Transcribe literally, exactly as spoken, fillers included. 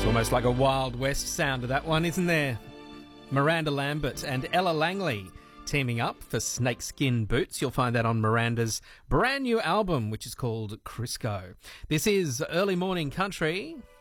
Almost like a Wild West sound to that one, isn't there? Miranda Lambert and Ella Langley teaming up for Snakeskin Boots. You'll find that on Miranda's brand new album, which is called Crisco. This is Early Morning Country.